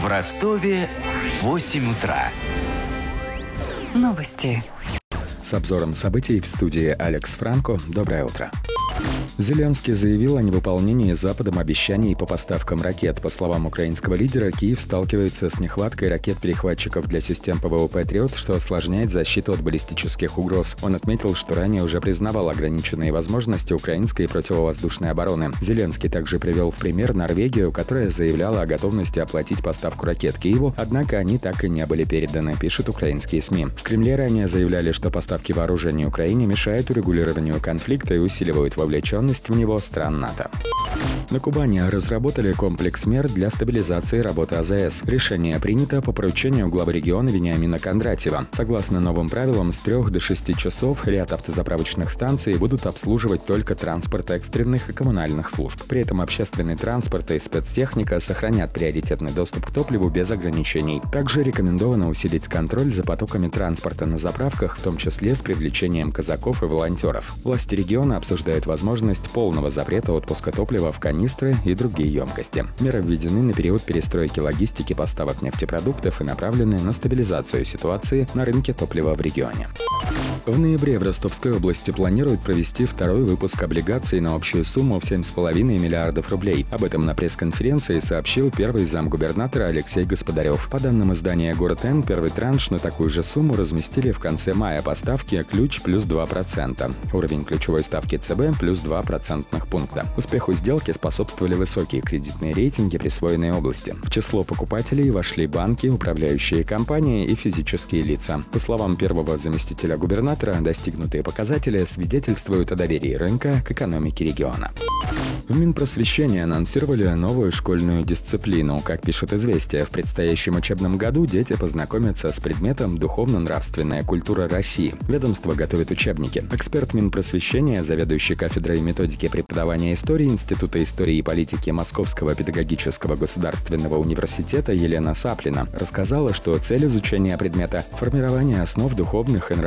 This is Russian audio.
В Ростове 8 утра. Новости. С обзором событий в студии Алекс Франко. Доброе утро. Зеленский заявил о невыполнении Западом обещаний по поставкам ракет. По словам украинского лидера, Киев сталкивается с нехваткой ракет-перехватчиков для систем ПВО «Патриот», что осложняет защиту от баллистических угроз. Он отметил, что ранее уже признавал ограниченные возможности украинской противовоздушной обороны. Зеленский также привел в пример Норвегию, которая заявляла о готовности оплатить поставку ракет Киеву, однако они так и не были переданы, пишут украинские СМИ. В Кремле ранее заявляли, что поставки вооружений Украине мешают урегулированию конфликта и усиливают вовлеченность в него стран НАТО. На Кубани разработали комплекс мер для стабилизации работы АЗС. Решение принято по поручению главы региона Вениамина Кондратьева. Согласно новым правилам, с 3 до 6 часов ряд автозаправочных станций будут обслуживать только транспорт экстренных и коммунальных служб. При этом общественный транспорт и спецтехника сохранят приоритетный доступ к топливу без ограничений. Также рекомендовано усилить контроль за потоками транспорта на заправках, в том числе с привлечением казаков и волонтеров. Власти региона обсуждают возможность полного запрета отпуска топлива в канистры и другие емкости. Меры введены на период перестройки логистики поставок нефтепродуктов и направлены на стабилизацию ситуации на рынке топлива в регионе. В ноябре в Ростовской области планируют провести второй выпуск облигаций на общую сумму в 7,5 миллиардов рублей. Об этом на пресс-конференции сообщил первый замгубернатора Алексей Господарев. По данным издания «Город Н», первый транш на такую же сумму разместили в конце мая по ставке ключ плюс 2%. Уровень ключевой ставки ЦБ плюс 2 процентных пункта. Успеху сделки способствовали высокие кредитные рейтинги присвоенной области. В число покупателей вошли банки, управляющие компании и физические лица. По словам первого заместителя губернатора, достигнутые показатели свидетельствуют о доверии рынка к экономике региона. В Минпросвещении анонсировали новую школьную дисциплину. Как пишет «Известия», в предстоящем учебном году дети познакомятся с предметом «Духовно-нравственная культура России». Ведомство готовит учебники. Эксперт Минпросвещения, заведующий кафедрой методики преподавания истории Института истории и политики Московского педагогического государственного университета Елена Саплина рассказала, что цель изучения предмета – формирование основ духовных и